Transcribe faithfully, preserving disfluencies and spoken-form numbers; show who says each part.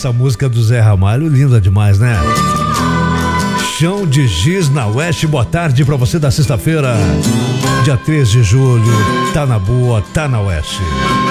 Speaker 1: Essa música do Zé Ramalho, linda demais, né? Chão de Giz na Oeste, boa tarde pra você da sexta-feira, dia três de julho. Tá na boa, tá na Oeste.